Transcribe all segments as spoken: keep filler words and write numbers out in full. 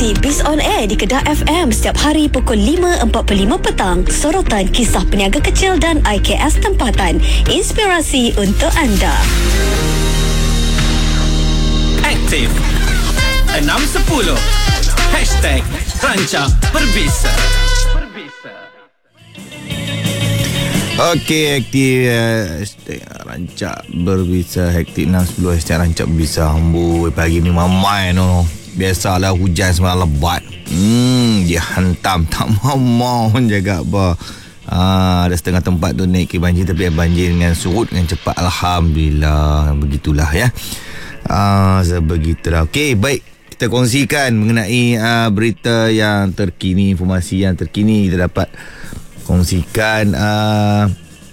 Ikuti Biz On Air di Kedah F M setiap hari pukul lima empat puluh lima petang. Sorotan kisah peniaga kecil dan I K S tempatan. Inspirasi untuk anda. Aktif enam sepuluh Hashtag Ranca Berbisa. Okey, aktif uh, hashtag Rancak Berbisa. Aktif enam sepuluh hashtag Rancak Berbisa. Amboi, pagi ni mamai no. Biasalah hujan semalam lebat. Hmm, dia hantam tak mau jaga apa. Ah, ada setengah tempat tu naik ke banjir, tapi banjir dengan surut dengan cepat. Alhamdulillah. Begitulah ya. Ah, sebegitulah. Okey, baik. Kita kongsikan mengenai uh, berita yang terkini, informasi yang terkini kita dapat kongsikan. uh,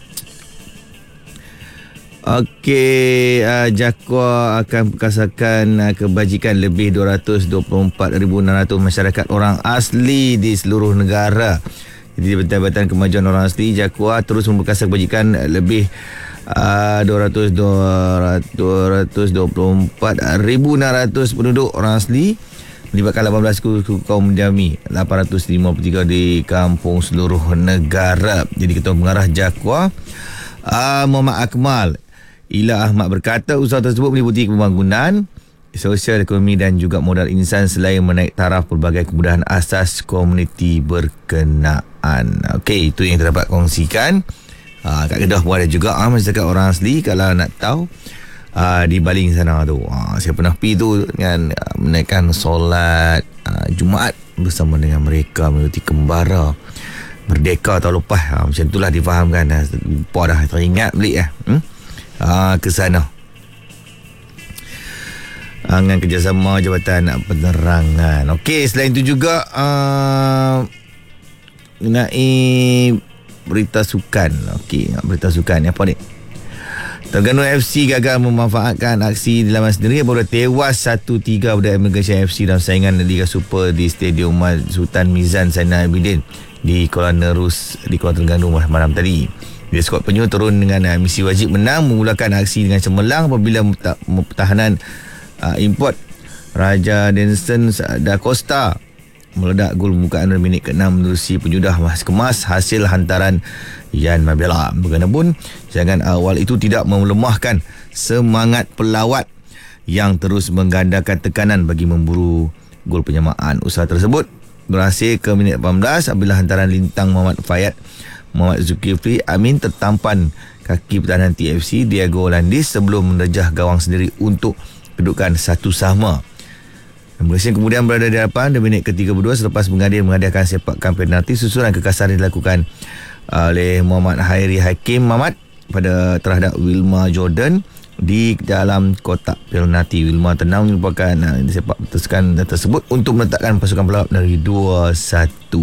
Okey, uh, Jakua akan perkasakan uh, kebajikan lebih dua ratus dua puluh empat ribu enam ratus masyarakat orang asli di seluruh negara. Jadi Jabatan Kemajuan Orang Asli Jakua terus memperkasa kebajikan lebih uh, dua ratus dua puluh empat ribu enam ratus penduduk orang asli, melibatkan lapan belas suku kaum mendiami, lapan ratus lima puluh tiga di kampung seluruh negara. Jadi Ketua Pengarah Jakua uh, Muhammad Akmal Ila Ahmad berkata usaha tersebut meliputi pembangunan sosial, ekonomi dan juga modal insan selain menaik taraf pelbagai kemudahan asas komuniti berkenaan. Okey, itu yang kita dapat kongsikan. Ha, kat Kedah pun ada juga ha, masyarakat orang asli. Kalau nak tahu ha, di Baling sana tu ha, saya pernah pergi tu dengan ha, menaikkan solat ha, Jumaat bersama dengan mereka mengikuti kembara Merdeka tahun lepas. Ha, macam itulah difahamkan. Ha, lupa dah, teringat balik eh. Hmm? Ha, ke sana ha, dengan kerjasama Jabatan Penerangan. Okey, selain itu juga uh, mengenai berita sukan. Okey, berita sukan apa ni? Terengganu F C gagal memanfaatkan aksi di laman sendiri apabila tewas satu tiga pada Malaysia F C dalam saingan Liga Super di Stadium Sultan Mizan Zainal Abidin di Kuala Nerus di Kuala Terengganu malam tadi. Dia skuad penyu turun dengan uh, misi wajib menang, memulakan aksi dengan cemerlang apabila pertahanan uh, import Raja Denson Da Costa meledak gol pembukaan pada minit ke-enam menerusi penjudah mas kemas hasil hantaran Yan Mabela. Bagaimanapun, jangan awal itu tidak melemahkan semangat pelawat yang terus menggandakan tekanan bagi memburu gol penyamaan. Usaha tersebut berhasil ke minit lapan belas apabila hantaran lintang Muhammad Fayad Muhammad Zulkifli Amin tertampan kaki pertahanan T F C Diego Landis sebelum menerjah gawang sendiri untuk kedudukan satu sama. Malaysia kemudian berada di hadapan di minit ke tiga puluh dua selepas mengadir mengadakan sepakan penalti. Susulan kekasaran dilakukan oleh Muhammad Hairi Hakim Mamat pada terhadap Wilma Jordan di dalam kotak penalti. Wilma tenang merupakan uh, sepak teruskan tersebut untuk meletakkan pasukan pelawat dari dua satu.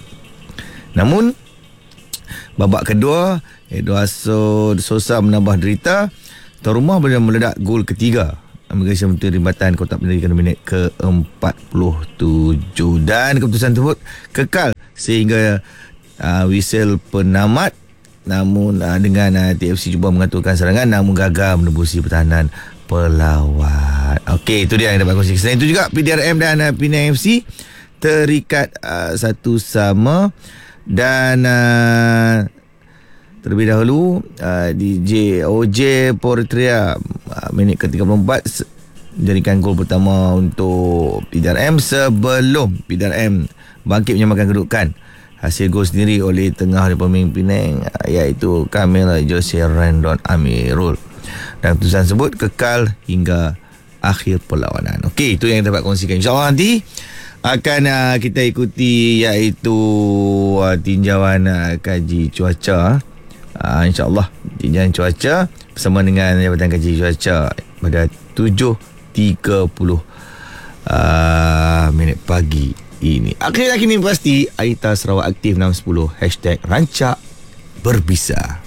Namun babak kedua, Eduardo Sosa menambah derita. Tuan rumah boleh meledak gol ketiga. Malaysia terlibatkan kotak penalti minit ke empat puluh tujuh dan keputusan tersebut kekal sehingga uh, whistle penamat. Namun uh, dengan uh, T F C cuba mengaturkan serangan namun gagal menembusi pertahanan pelawat. Okey, itu dia yang dapat kongsi. Selain itu juga P D R M dan uh, Penang F C terikat uh, satu sama dan uh, terlebih dahulu uh, D J O J Portria uh, minit ke tiga puluh empat menjadikan gol pertama untuk P D R M sebelum P D R M bangkit menyamakan kedudukan. Hasil gol sendiri oleh tengah dari pemain Penang uh, iaitu Kamil Jose Randon Amirul. Dan keputusan tersebut kekal hingga akhir perlawanan. Okey, itu yang dapat kongsikan. InsyaAllah nanti akan uh, kita ikuti iaitu uh, tinjauan uh, kaji cuaca. Uh, InsyaAllah tinjauan cuaca bersama dengan Jabatan Kaji Cuaca pada tujuh tiga puluh uh, minit pagi ini. Akhir-akhir ini pasti Aita Sarawak Aktif enam sepuluh Hashtag Rancak Berbisa.